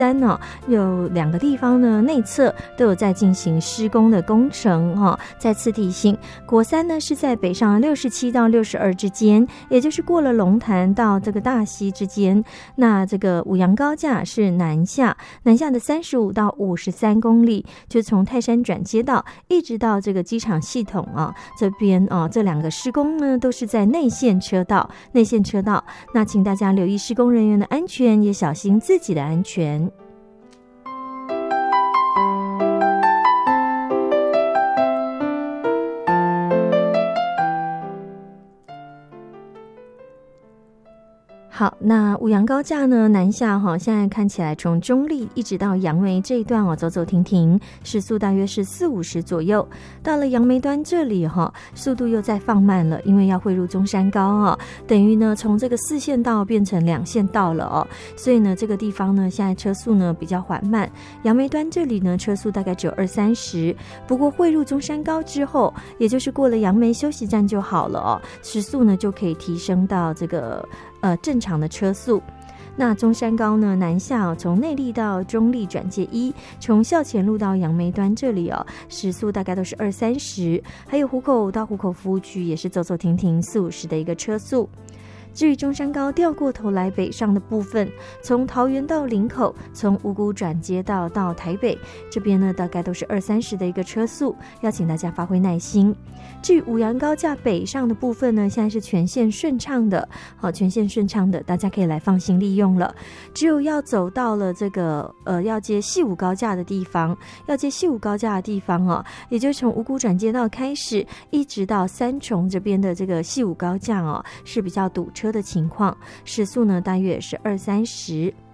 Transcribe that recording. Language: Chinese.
呢，有2个地方呢，内侧都有在进行施工的工程哈。再次提醒，国3呢是在北上67到62之间，也就是过了龙潭到这个大溪之间。那这个五羊高架是南下的35到53公里，就从泰山转接道一直到这个机场系统啊这边啊，这2个施工呢都是在内线车道。那请大家留意施工人员的安全，也小心自己的安全。好，那五羊高架呢南下哈，现在看起来从中立一直到杨梅这一段哦，走走停停，时速大约是40-50左右。到了杨梅端这里哈，速度又再放慢了，因为要汇入中山高啊，等于呢从这个4线道变成2线道了哦，所以呢这个地方呢现在车速呢比较缓慢。杨梅端这里呢车速大概只有20-30，不过汇入中山高之后，也就是过了杨梅休息站就好了哦，时速呢就可以提升到这个正常的车速。那中山高呢南下从内坜到中坜转接1，从校前路到杨梅端这里时速大概都是20-30，还有湖口到湖口服务区也是走走停停40-50的一个车速。至于中山高掉过头来北上的部分，从桃园到林口，从五股转接道到台北这边呢，大概都是20-30的一个车速，要请大家发挥耐心。至于五羊高架北上的部分呢，现在是全线顺畅的，大家可以来放心利用了。只有要走到了这个要接西武高架的地方，也就是从五股转接道开始，一直到三重这边的这个西武高架是比较堵车的情况，时速呢大约是20-30。